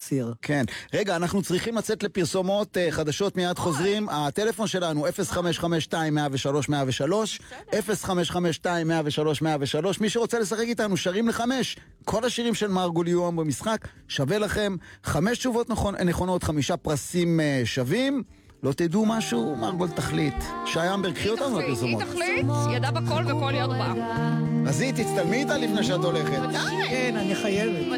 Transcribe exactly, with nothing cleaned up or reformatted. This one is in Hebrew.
להסיר. כן. רגע, אנחנו צריכים לצאת לפרסומות uh, חדשות, מיד חוזרים. הטלפון שלנו אפס חמש חמש שתיים מאה ושלוש מאה ושלוש, אפס חמש חמש שתיים מאה ושלוש מאה ושלוש. מי שרוצה לשחק איתנו, שרים לחמש. כל השירים של מרגול יהיו במשחק, שווה לכם. חמש תשובות נכון, נכונות, חמישה פרסים uh, שווים. לא תדעו משהו, מרגול תחליט. שי אמבר, קחי אותנו לפרסומות. היא תחליט, ידע בכל וכל ירבה. אז היא, תצטלמי איתה לפני שאת הולכת. כן, אני חייבת.